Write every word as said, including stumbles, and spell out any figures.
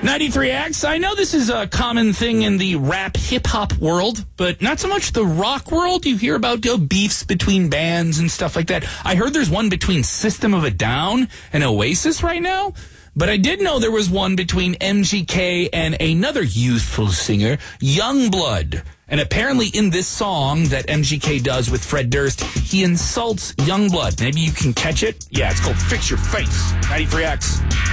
ninety-three X, I know this is a common thing in the rap hip-hop world, but not so much the rock world. You hear about you know, beefs between bands and stuff like that. I heard there's one between System of a Down and Oasis right now, but I did know there was one between M G K and another youthful singer, Youngblood. And apparently in this song that M G K does with Fred Durst, he insults Youngblood. Maybe you can catch it? Yeah, it's called Fix Your Face. ninety-three X.